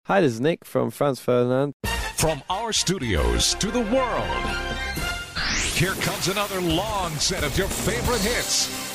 Hi, this is Nick from Franz Ferdinand. From our studios to the world, here comes another long set of your favorite hits.